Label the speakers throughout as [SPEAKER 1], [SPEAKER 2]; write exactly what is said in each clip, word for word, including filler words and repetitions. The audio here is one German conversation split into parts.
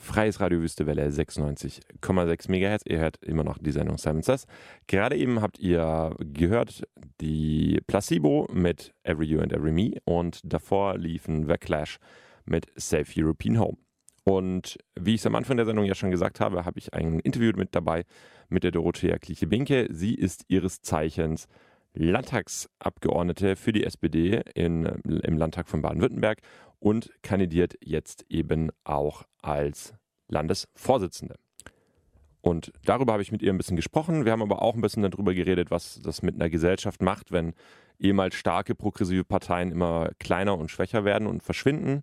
[SPEAKER 1] Freies Radio Wüstewelle sechsundneunzig Komma sechs Megahertz. Ihr hört immer noch die Sendung Simon Says. Gerade eben habt ihr gehört die Placebo mit Every You and Every Me und davor liefen The Clash mit Safe European Home. Und wie ich es am Anfang der Sendung ja schon gesagt habe, habe ich ein Interview mit dabei mit der Dorothea Kliche-Binke. Sie ist ihres Zeichens Landtagsabgeordnete für die S P D in, im Landtag von Baden-Württemberg und kandidiert jetzt eben auch als Landesvorsitzende. Und darüber habe ich mit ihr ein bisschen gesprochen. Wir haben aber auch ein bisschen darüber geredet, was das mit einer Gesellschaft macht, wenn ehemals starke progressive Parteien immer kleiner und schwächer werden und verschwinden.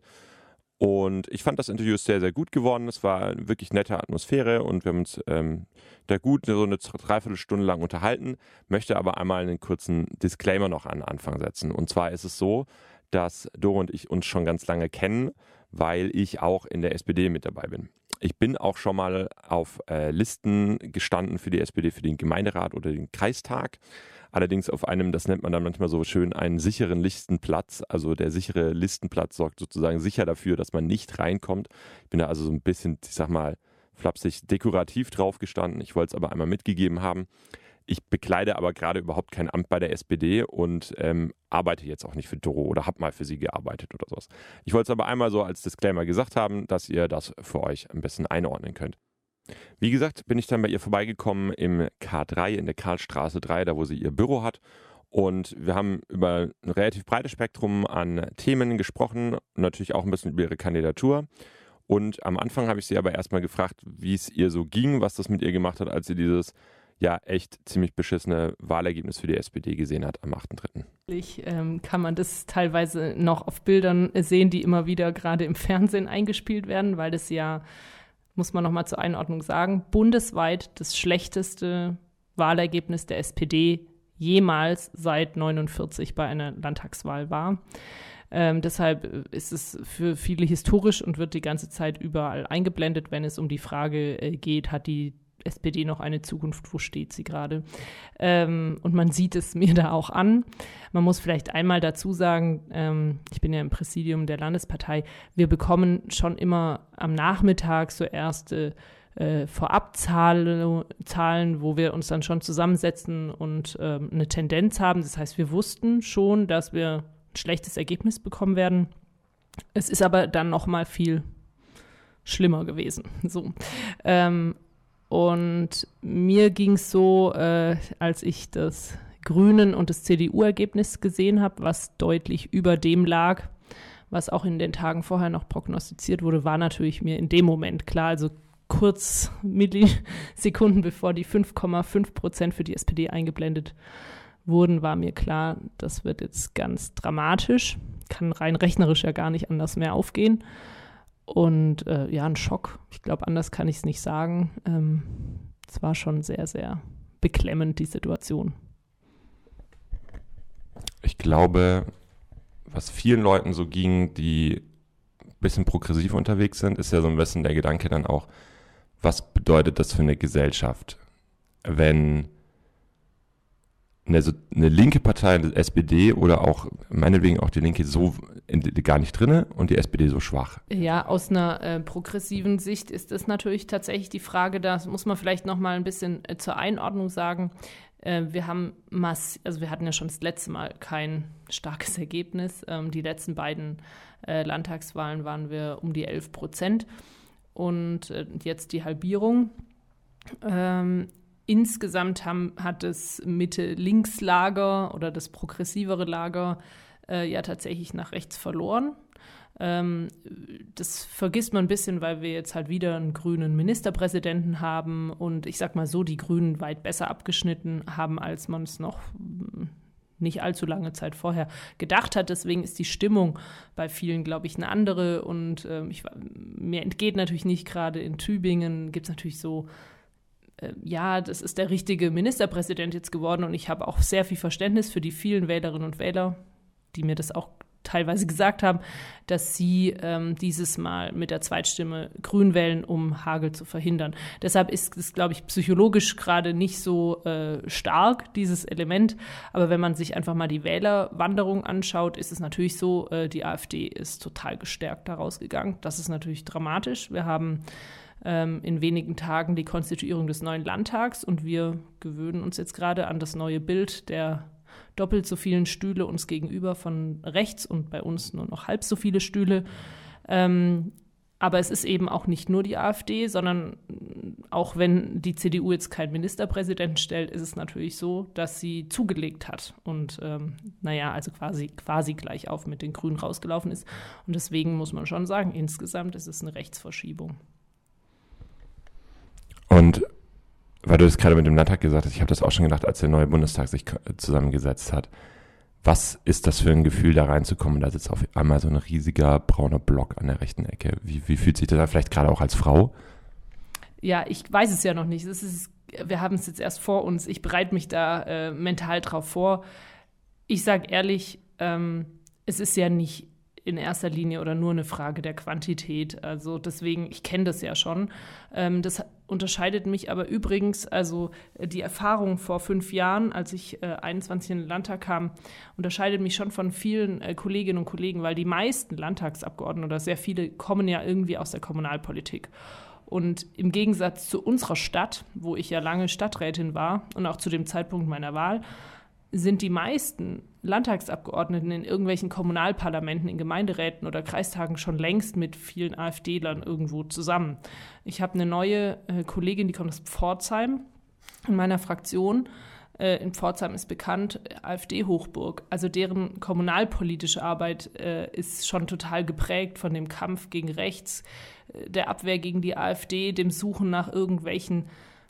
[SPEAKER 1] Und ich fand das Interview sehr, sehr gut geworden. Es war eine wirklich nette Atmosphäre und wir haben uns ähm, da gut so eine Dreiviertelstunde lang unterhalten. Möchte aber einmal einen kurzen Disclaimer noch an den Anfang setzen. Und zwar ist es so, dass Doro und ich uns schon ganz lange kennen, weil ich auch in der S P D mit dabei bin. Ich bin auch schon mal auf äh, Listen gestanden für die S P D, für den Gemeinderat oder den Kreistag. Allerdings auf einem, das nennt man dann manchmal so schön, einen sicheren Listenplatz. Also der sichere Listenplatz sorgt sozusagen sicher dafür, dass man nicht reinkommt. Ich bin da also so ein bisschen, ich sag mal, flapsig dekorativ drauf gestanden. Ich wollte es aber einmal mitgegeben haben. Ich bekleide aber gerade überhaupt kein Amt bei der S P D und ähm, arbeite jetzt auch nicht für Doro oder habe mal für sie gearbeitet oder sowas. Ich wollte es aber einmal so als Disclaimer gesagt haben, dass ihr das für euch ein bisschen einordnen könnt. Wie gesagt, bin ich dann bei ihr vorbeigekommen im K drei, in der Karlstraße drei, da wo sie ihr Büro hat. Und wir haben über ein relativ breites Spektrum an Themen gesprochen, natürlich auch ein bisschen über ihre Kandidatur. Und am Anfang habe ich sie aber erstmal gefragt, wie es ihr so ging, was das mit ihr gemacht hat, als sie dieses ja echt ziemlich beschissene Wahlergebnis für die S P D gesehen hat am achten dritten
[SPEAKER 2] Ähm, kann man das teilweise noch auf Bildern sehen, die immer wieder gerade im Fernsehen eingespielt werden, weil das ja, muss man nochmal zur Einordnung sagen, bundesweit das schlechteste Wahlergebnis der S P D jemals seit neunundvierzig bei einer Landtagswahl war. Ähm, deshalb ist es für viele historisch und wird die ganze Zeit überall eingeblendet, wenn es um die Frage äh, geht, hat die S P D noch eine Zukunft, wo steht sie gerade? Ähm, und man sieht es mir da auch an. Man muss vielleicht einmal dazu sagen, ähm, ich bin ja im Präsidium der Landespartei, wir bekommen schon immer am Nachmittag so erste äh, Vorabzahlen, Zahlen, wo wir uns dann schon zusammensetzen und ähm, eine Tendenz haben. Das heißt, wir wussten schon, dass wir ein schlechtes Ergebnis bekommen werden. Es ist aber dann noch mal viel schlimmer gewesen. So. Ähm, Und mir ging es so, äh, als ich das Grünen- und das C D U-Ergebnis gesehen habe, was deutlich über dem lag, was auch in den Tagen vorher noch prognostiziert wurde, war natürlich mir in dem Moment klar, also kurz Millisekunden bevor die fünf Komma fünf Prozent für die S P D eingeblendet wurden, war mir klar, das wird jetzt ganz dramatisch, kann rein rechnerisch ja gar nicht anders mehr aufgehen. Und äh, ja, ein Schock. Ich glaube, anders kann ich es nicht sagen. Ähm, es war schon sehr, sehr beklemmend, die Situation.
[SPEAKER 1] Ich glaube, was vielen Leuten so ging, die ein bisschen progressiv unterwegs sind, ist ja so ein bisschen der Gedanke dann auch, was bedeutet das für eine Gesellschaft, wenn eine, so eine linke Partei, die S P D oder auch meinetwegen auch die Linke so in, gar nicht drin und die S P D so schwach.
[SPEAKER 2] Ja, aus einer äh, progressiven Sicht ist das natürlich tatsächlich die Frage, da muss man vielleicht noch mal ein bisschen äh, zur Einordnung sagen. Äh, wir haben mass- also wir hatten ja schon das letzte Mal kein starkes Ergebnis. Ähm, die letzten beiden äh, Landtagswahlen waren wir um die elf Prozent und äh, jetzt die Halbierung. Ähm, Insgesamt haben, hat das Mitte-Links-Lager oder das progressivere Lager äh, ja tatsächlich nach rechts verloren. Ähm, das vergisst man ein bisschen, weil wir jetzt halt wieder einen grünen Ministerpräsidenten haben und ich sag mal so, die Grünen weit besser abgeschnitten haben, als man es noch nicht allzu lange Zeit vorher gedacht hat. Deswegen ist die Stimmung bei vielen, glaube ich, eine andere. Und äh, ich, mir entgeht natürlich nicht, gerade in Tübingen gibt es natürlich so, ja, das ist der richtige Ministerpräsident jetzt geworden und ich habe auch sehr viel Verständnis für die vielen Wählerinnen und Wähler, die mir das auch teilweise gesagt haben, dass sie ähm, dieses Mal mit der Zweitstimme Grün wählen, um Hagel zu verhindern. Deshalb ist es, glaube ich, psychologisch gerade nicht so äh, stark, dieses Element. Aber wenn man sich einfach mal die Wählerwanderung anschaut, ist es natürlich so, äh, die AfD ist total gestärkt da rausgegangen. Das ist natürlich dramatisch. Wir haben ähm, in wenigen Tagen die Konstituierung des neuen Landtags und wir gewöhnen uns jetzt gerade an das neue Bild der doppelt so vielen Stühle uns gegenüber von rechts und bei uns nur noch halb so viele Stühle. Ähm, aber es ist eben auch nicht nur die AfD, sondern auch wenn die C D U jetzt keinen Ministerpräsidenten stellt, ist es natürlich so, dass sie zugelegt hat und ähm, naja, also quasi, quasi gleich auf mit den Grünen rausgelaufen ist. Und deswegen muss man schon sagen, insgesamt ist es eine Rechtsverschiebung.
[SPEAKER 1] Und weil du das gerade mit dem Landtag gesagt hast, ich habe das auch schon gedacht, als der neue Bundestag sich zusammengesetzt hat. Was ist das für ein Gefühl, da reinzukommen? Da sitzt auf einmal so ein riesiger brauner Block an der rechten Ecke. Wie, wie fühlt sich das da vielleicht gerade auch als Frau?
[SPEAKER 2] Ja, ich weiß es ja noch nicht. Es ist, wir haben es jetzt erst vor uns. Ich bereite mich da äh, mental drauf vor. Ich sage ehrlich, ähm, es ist ja nicht in erster Linie oder nur eine Frage der Quantität. Also deswegen, ich kenne das ja schon. Ähm, das unterscheidet mich aber übrigens, also die Erfahrung vor fünf Jahren, als ich äh, einundzwanzig in den Landtag kam, unterscheidet mich schon von vielen äh, Kolleginnen und Kollegen, weil die meisten Landtagsabgeordneten oder sehr viele kommen ja irgendwie aus der Kommunalpolitik. Und im Gegensatz zu unserer Stadt, wo ich ja lange Stadträtin war und auch zu dem Zeitpunkt meiner Wahl, sind die meisten Landtagsabgeordneten in irgendwelchen Kommunalparlamenten, in Gemeinderäten oder Kreistagen schon längst mit vielen AfDlern irgendwo zusammen. Ich habe eine neue äh, Kollegin, die kommt aus Pforzheim in meiner Fraktion. Äh, in Pforzheim ist bekannt, AfD-Hochburg. Also deren kommunalpolitische Arbeit äh, ist schon total geprägt von dem Kampf gegen rechts, äh, der Abwehr gegen die AfD, dem Suchen nach irgendwelchen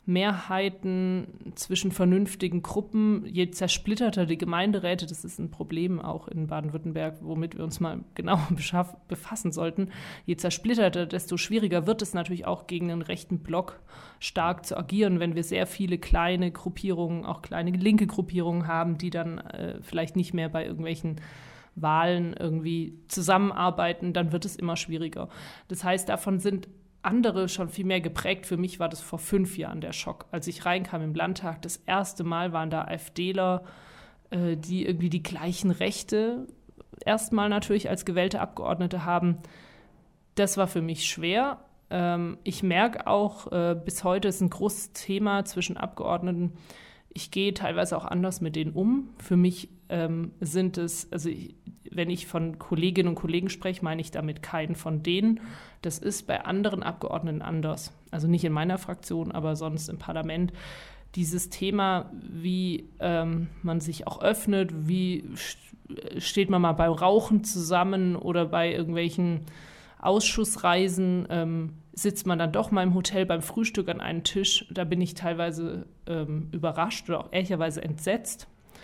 [SPEAKER 2] Mehrheiten zwischen vernünftigen Gruppen. Je zersplitterter die Gemeinderäte, das ist ein Problem auch in Baden-Württemberg, womit wir uns mal genau befassen sollten. Je zersplitterter, desto schwieriger wird es natürlich auch gegen einen rechten Block stark zu agieren, wenn wir sehr viele kleine Gruppierungen, auch kleine linke Gruppierungen haben, die dann äh, vielleicht nicht mehr bei irgendwelchen Wahlen irgendwie zusammenarbeiten, dann wird es immer schwieriger. Das heißt, davon sind andere schon viel mehr geprägt. Für mich war das vor fünf Jahren der Schock. Als ich reinkam im Landtag, das erste Mal waren da AfDler, äh, die irgendwie die gleichen Rechte erstmal natürlich als gewählte Abgeordnete haben. Das war für mich schwer. Ähm, ich merke auch, äh, bis heute ist ein großes Thema zwischen Abgeordneten. Ich gehe teilweise auch anders mit denen um. Für mich ähm, sind es, also ich, wenn ich von Kolleginnen und Kollegen spreche, meine ich damit keinen von denen. Das ist bei anderen Abgeordneten anders. Also nicht in meiner Fraktion, aber sonst im Parlament. Dieses Thema, wie ähm, man sich auch öffnet, wie steht man mal beim Rauchen zusammen oder bei irgendwelchen Ausschussreisen, ähm, sitzt man dann doch mal im Hotel beim Frühstück an einem Tisch. Da bin ich teilweise ähm, überrascht oder auch ehrlicherweise entsetzt,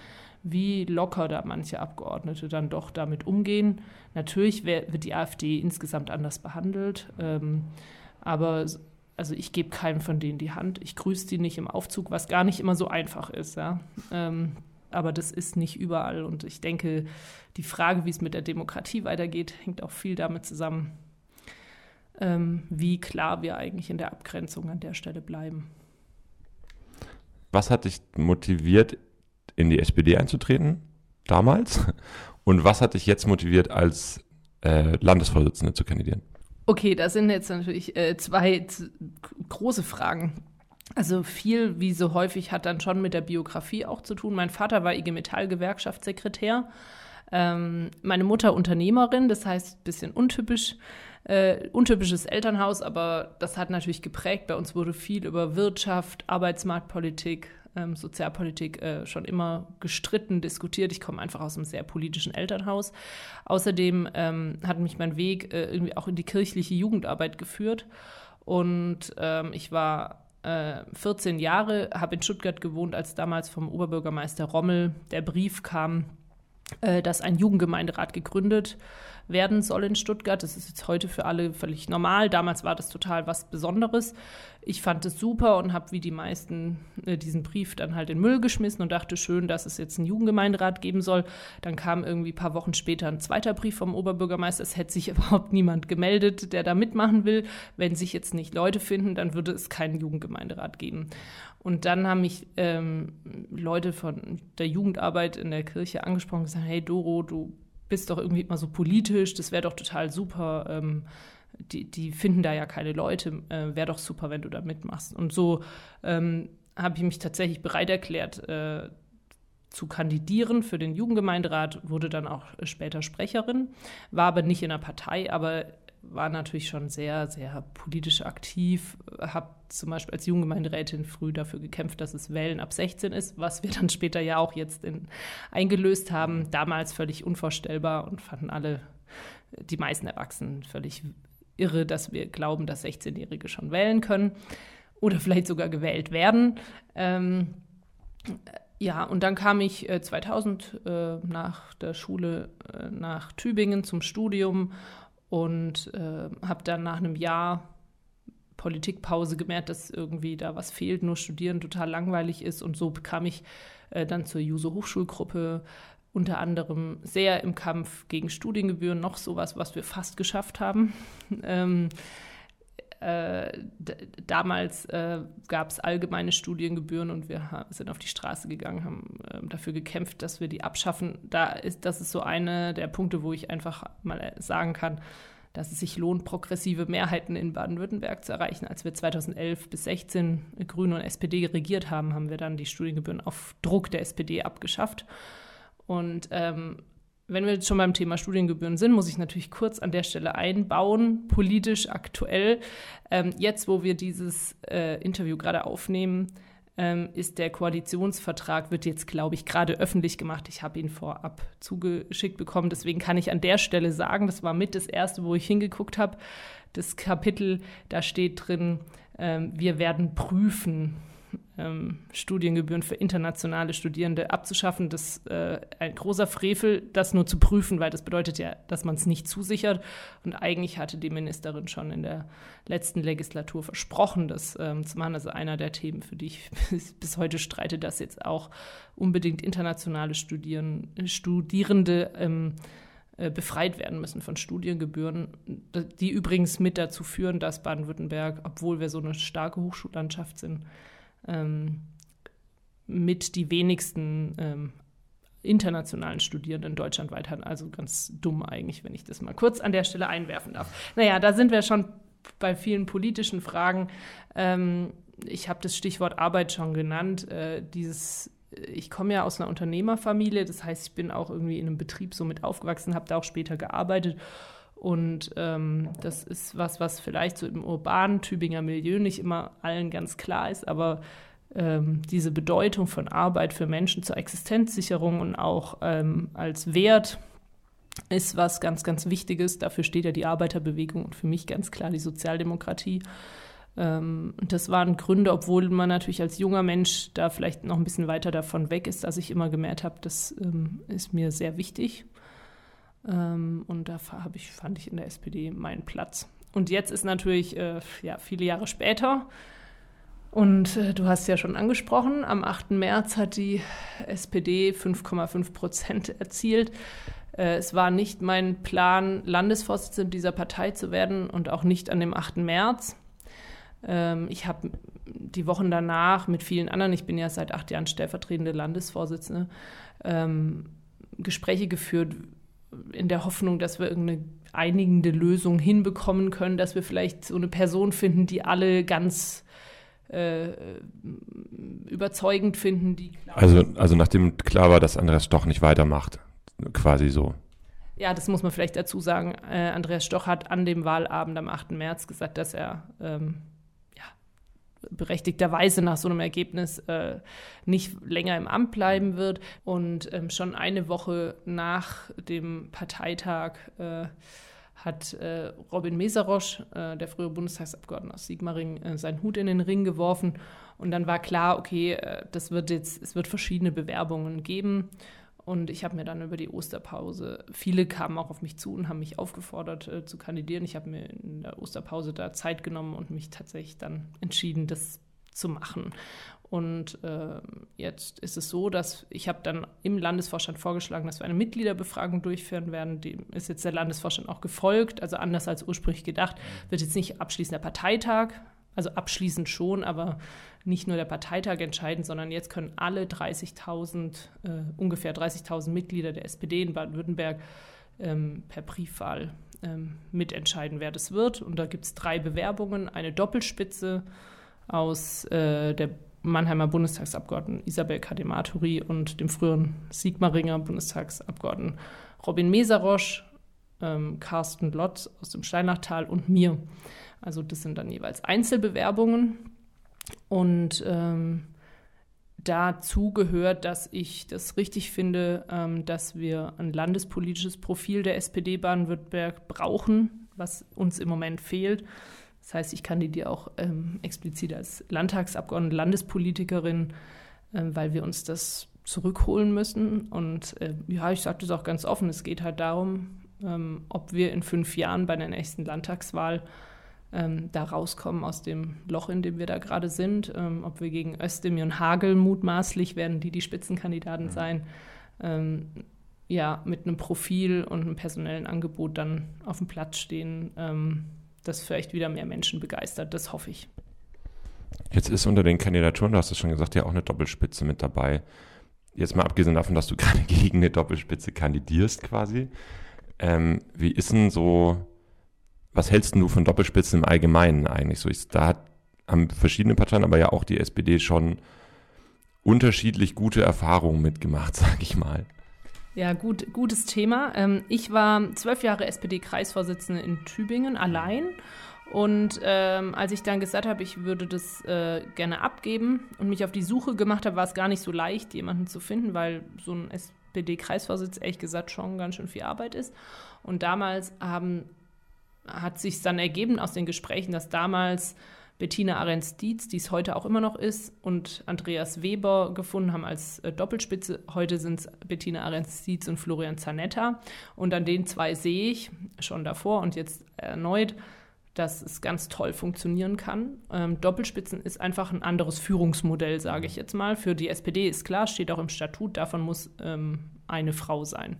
[SPEAKER 2] wie locker da manche Abgeordnete dann doch damit umgehen. Natürlich wird die AfD insgesamt anders behandelt, ähm, aber also ich gebe keinem von denen die Hand. Ich grüße die nicht im Aufzug, was gar nicht immer so einfach ist. Ja? Ähm, aber das ist nicht überall. Und ich denke, die Frage, wie es mit der Demokratie weitergeht, hängt auch viel damit zusammen, ähm, wie klar wir eigentlich in der Abgrenzung an der Stelle bleiben.
[SPEAKER 1] Was hat dich motiviert, in die S P D einzutreten, damals? Und was hat dich jetzt motiviert, als äh, Landesvorsitzende zu kandidieren?
[SPEAKER 2] Okay, das sind jetzt natürlich äh, zwei z- große Fragen. Also viel, wie so häufig, hat dann schon mit der Biografie auch zu tun. Mein Vater war I G Metall-Gewerkschaftssekretär, ähm, meine Mutter Unternehmerin, das heißt ein bisschen untypisch, äh, untypisches Elternhaus, aber das hat natürlich geprägt. Bei uns wurde viel über Wirtschaft, Arbeitsmarktpolitik, Ähm, Sozialpolitik äh, schon immer gestritten, diskutiert. Ich komme einfach aus einem sehr politischen Elternhaus. Außerdem ähm, hat mich mein Weg äh, irgendwie auch in die kirchliche Jugendarbeit geführt. Und ähm, ich war äh, vierzehn Jahre, habe in Stuttgart gewohnt, als damals vom Oberbürgermeister Rommel der Brief kam, äh, dass ein Jugendgemeinderat gegründet werden soll in Stuttgart. Das ist jetzt heute für alle völlig normal. Damals war das total was Besonderes. Ich fand es super und habe wie die meisten äh, diesen Brief dann halt in den Müll geschmissen und dachte, schön, dass es jetzt einen Jugendgemeinderat geben soll. Dann kam irgendwie ein paar Wochen später ein zweiter Brief vom Oberbürgermeister. Es hätte sich überhaupt niemand gemeldet, der da mitmachen will. Wenn sich jetzt nicht Leute finden, dann würde es keinen Jugendgemeinderat geben. Und dann haben mich ähm, Leute von der Jugendarbeit in der Kirche angesprochen und gesagt, hey Doro, du bist doch irgendwie immer so politisch, das wäre doch total super, ähm, Die, die finden da ja keine Leute, äh, wäre doch super, wenn du da mitmachst. Und so ähm, habe ich mich tatsächlich bereit erklärt, äh, zu kandidieren für den Jugendgemeinderat, wurde dann auch später Sprecherin, war aber nicht in der Partei, aber war natürlich schon sehr, sehr politisch aktiv, habe zum Beispiel als Jugendgemeinderätin früh dafür gekämpft, dass es Wählen ab sechzehn ist, was wir dann später ja auch jetzt in, eingelöst haben. Damals völlig unvorstellbar und fanden alle, die meisten Erwachsenen, völlig irre, dass wir glauben, dass sechzehnjährige schon wählen können oder vielleicht sogar gewählt werden. Ähm, ja, und dann kam ich äh, zweitausend äh, nach der Schule äh, nach Tübingen zum Studium und äh, habe dann nach einem Jahr Politikpause gemerkt, dass irgendwie da was fehlt, nur Studieren total langweilig ist. Und so kam ich äh, dann zur Juso-Hochschulgruppe, unter anderem sehr im Kampf gegen Studiengebühren, noch sowas, was wir fast geschafft haben. ähm, äh, d- damals äh, gab es allgemeine Studiengebühren und wir ha- sind auf die Straße gegangen, haben äh, dafür gekämpft, dass wir die abschaffen. Da ist, das ist so einer der Punkte, wo ich einfach mal sagen kann, dass es sich lohnt, progressive Mehrheiten in Baden-Württemberg zu erreichen. Als wir zweitausendelf bis sechzehn Grüne und S P D regiert haben, haben wir dann die Studiengebühren auf Druck der S P D abgeschafft. Und ähm, wenn wir jetzt schon beim Thema Studiengebühren sind, muss ich natürlich kurz an der Stelle einbauen, politisch aktuell. Ähm, jetzt, wo wir dieses äh, Interview gerade aufnehmen, ähm, ist der Koalitionsvertrag, wird jetzt, glaube ich, gerade öffentlich gemacht. Ich habe ihn vorab zugeschickt bekommen, deswegen kann ich an der Stelle sagen, das war mit das Erste, wo ich hingeguckt habe, das Kapitel, da steht drin, ähm, wir werden prüfen, Ähm, Studiengebühren für internationale Studierende abzuschaffen. Das ist äh, ein großer Frevel, das nur zu prüfen, weil das bedeutet ja, dass man es nicht zusichert. Und eigentlich hatte die Ministerin schon in der letzten Legislatur versprochen, das ähm, zu machen. Das ist einer der Themen, für die ich bis, bis heute streite, dass jetzt auch unbedingt internationale Studieren, Studierende ähm, äh, befreit werden müssen von Studiengebühren, die übrigens mit dazu führen, dass Baden-Württemberg, obwohl wir so eine starke Hochschullandschaft sind, Ähm, mit die wenigsten ähm, internationalen Studierenden deutschlandweit hat. Also ganz dumm eigentlich, wenn ich das mal kurz an der Stelle einwerfen darf. Naja, da sind wir schon bei vielen politischen Fragen. Ähm, ich habe das Stichwort Arbeit schon genannt. Äh, dieses, ich komme ja aus einer Unternehmerfamilie, das heißt, ich bin auch irgendwie in einem Betrieb so mit aufgewachsen, habe da auch später gearbeitet. Und ähm, das ist was, was vielleicht so im urbanen Tübinger Milieu nicht immer allen ganz klar ist, aber ähm, diese Bedeutung von Arbeit für Menschen zur Existenzsicherung und auch ähm, als Wert ist was ganz, ganz Wichtiges. Dafür steht ja die Arbeiterbewegung und für mich ganz klar die Sozialdemokratie. Ähm, und das waren Gründe, obwohl man natürlich als junger Mensch da vielleicht noch ein bisschen weiter davon weg ist, dass ich immer gemerkt habe, das ähm, ist mir sehr wichtig. Ähm, und da hab ich, fand ich in der S P D meinen Platz. Und jetzt ist natürlich äh, ja, viele Jahre später, und äh, du hast ja schon angesprochen, am achten März hat die S P D fünf Komma fünf Prozent erzielt. Äh, es war nicht mein Plan, Landesvorsitzende dieser Partei zu werden und auch nicht an dem achten März. Ähm, ich habe die Wochen danach mit vielen anderen, ich bin ja seit acht Jahren stellvertretende Landesvorsitzende, ähm, Gespräche geführt, in der Hoffnung, dass wir irgendeine einigende Lösung hinbekommen können, dass wir vielleicht so eine Person finden, die alle ganz äh, überzeugend finden. Die
[SPEAKER 1] also, also nachdem klar war, dass Andreas Stoch nicht weitermacht, quasi so.
[SPEAKER 2] Ja, das muss man vielleicht dazu sagen. Äh, Andreas Stoch hat an dem Wahlabend am achten März gesagt, dass er ähm, berechtigterweise nach so einem Ergebnis äh, nicht länger im Amt bleiben wird. Und ähm, schon eine Woche nach dem Parteitag äh, hat äh, Robin Meserosch, äh, der frühere Bundestagsabgeordnete aus Sigmaringen, äh, seinen Hut in den Ring geworfen. Und dann war klar, okay, äh, das wird jetzt, es wird verschiedene Bewerbungen geben. Und ich habe mir dann über die Osterpause, viele kamen auch auf mich zu und haben mich aufgefordert äh, zu kandidieren. Ich habe mir in der Osterpause da Zeit genommen und mich tatsächlich dann entschieden, das zu machen. Und äh, jetzt ist es so, dass ich habe dann im Landesvorstand vorgeschlagen, dass wir eine Mitgliederbefragung durchführen werden. Dem ist jetzt der Landesvorstand auch gefolgt, also anders als ursprünglich gedacht. Wird jetzt nicht abschließend der Parteitag, also abschließend schon, aber nicht nur der Parteitag entscheiden, sondern jetzt können alle dreißigtausend, äh, ungefähr dreißigtausend Mitglieder der S P D in Baden-Württemberg ähm, per Briefwahl ähm, mitentscheiden, wer das wird. Und da gibt es drei Bewerbungen, eine Doppelspitze aus äh, der Mannheimer Bundestagsabgeordneten Isabel Kadematouri und dem früheren Sigmaringer Bundestagsabgeordneten Robin Mesarosch, ähm, Carsten Lotz aus dem Steinachtal und mir. Also das sind dann jeweils Einzelbewerbungen. Und ähm, dazu gehört, dass ich das richtig finde, ähm, dass wir ein landespolitisches Profil der S P D Baden-Württemberg brauchen, was uns im Moment fehlt. Das heißt, ich kandidiere auch ähm, explizit als Landtagsabgeordnete, Landespolitikerin, ähm, weil wir uns das zurückholen müssen. Und äh, ja, ich sage das auch ganz offen, es geht halt darum, ähm, ob wir in fünf Jahren bei der nächsten Landtagswahl ähm, da rauskommen aus dem Loch, in dem wir da gerade sind, ähm, ob wir gegen Özdemir und Hagel mutmaßlich werden, die die Spitzenkandidaten sein, ähm, ja, mit einem Profil und einem personellen Angebot dann auf dem Platz stehen, ähm, das vielleicht wieder mehr Menschen begeistert. Das hoffe ich.
[SPEAKER 1] Jetzt ist unter den Kandidaturen, du hast es schon gesagt, ja auch eine Doppelspitze mit dabei. Jetzt mal abgesehen davon, dass du gerade gegen eine Doppelspitze kandidierst quasi. Ähm, wie ist denn so, was hältst du von Doppelspitzen im Allgemeinen eigentlich? So ist, da hat, haben verschiedene Parteien, aber ja auch die S P D schon unterschiedlich gute Erfahrungen mitgemacht, sag ich mal.
[SPEAKER 2] Ja, gut, gutes Thema. Ähm, ich war zwölf Jahre S P D-Kreisvorsitzende in Tübingen allein. Und ähm, als ich dann gesagt habe, ich würde das äh, gerne abgeben und mich auf die Suche gemacht habe, war es gar nicht so leicht, jemanden zu finden, weil so ein S P D-Kreisvorsitz ehrlich gesagt schon ganz schön viel Arbeit ist. Und damals haben, hat sich dann ergeben aus den Gesprächen, dass damals Bettina Ahrens-Dietz, die es heute auch immer noch ist, und Andreas Weber gefunden haben als äh, Doppelspitze. Heute sind es Bettina Ahrens-Dietz und Florian Zanetta. Und an den zwei sehe ich schon davor und jetzt erneut, dass es ganz toll funktionieren kann. Ähm, Doppelspitzen ist einfach ein anderes Führungsmodell, sage ich jetzt mal. Für die S P D ist klar, steht auch im Statut, davon muss ähm, eine Frau sein.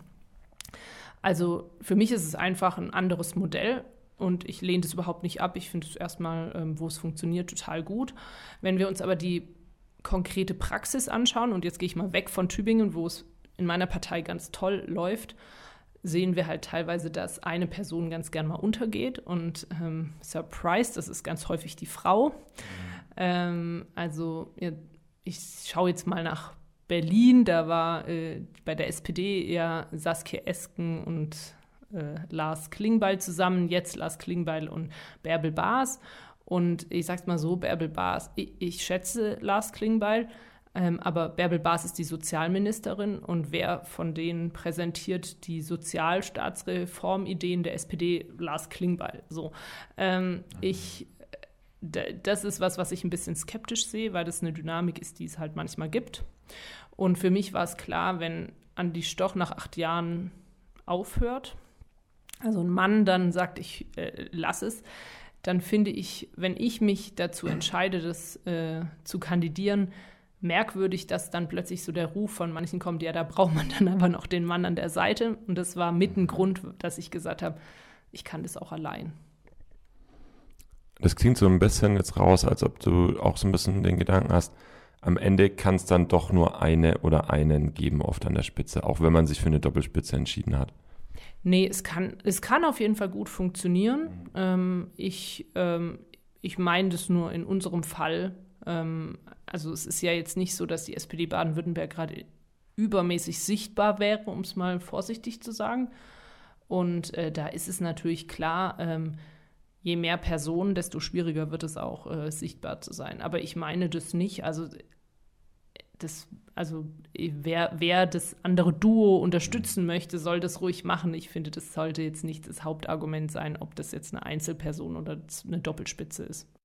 [SPEAKER 2] Also für mich ist es einfach ein anderes Modell. Und ich lehne das überhaupt nicht ab. Ich finde es erstmal, ähm, wo es funktioniert, total gut. Wenn wir uns aber die konkrete Praxis anschauen, und jetzt gehe ich mal weg von Tübingen, wo es in meiner Partei ganz toll läuft, sehen wir halt teilweise, dass eine Person ganz gern mal untergeht. Und ähm, Surprise, das ist ganz häufig die Frau. Mhm. Ähm, also ja, ich schaue jetzt mal nach Berlin. Da war äh, bei der S P D eher Saskia Esken und Äh, Lars Klingbeil zusammen, jetzt Lars Klingbeil und Bärbel Baas. Und ich sag's mal so, Bärbel Baas, ich, ich schätze Lars Klingbeil, ähm, aber Bärbel Baas ist die Sozialministerin und wer von denen präsentiert die Sozialstaatsreformideen der S P D? Lars Klingbeil. So, ähm, mhm. ich, d- das ist was, was ich ein bisschen skeptisch sehe, weil das eine Dynamik ist, die es halt manchmal gibt. Und für mich war es klar, wenn Andi Stoch nach acht Jahren aufhört, also ein Mann dann sagt, ich äh, lasse es, dann finde ich, wenn ich mich dazu entscheide, das äh, zu kandidieren, merkwürdig, dass dann plötzlich so der Ruf von manchen kommt, ja, da braucht man dann aber noch den Mann an der Seite. Und das war mit ein Grund, dass ich gesagt habe, ich kann das auch allein.
[SPEAKER 1] Das klingt so ein bisschen jetzt raus, als ob du auch so ein bisschen den Gedanken hast, am Ende kann es dann doch nur eine oder einen geben, oft an der Spitze, auch wenn man sich für eine Doppelspitze entschieden hat.
[SPEAKER 2] Nee, es kann, es kann auf jeden Fall gut funktionieren. Mhm. Ähm, ich ähm, ich meine das nur in unserem Fall. Ähm, also es ist ja jetzt nicht so, dass die S P D Baden-Württemberg gerade übermäßig sichtbar wäre, um es mal vorsichtig zu sagen. Und äh, da ist es natürlich klar, ähm, je mehr Personen, desto schwieriger wird es auch, äh, sichtbar zu sein. Aber ich meine das nicht. Also Das, also wer, wer das andere Duo unterstützen möchte, soll das ruhig machen. Ich finde, das sollte jetzt nicht das Hauptargument sein, ob das jetzt eine Einzelperson oder eine Doppelspitze ist.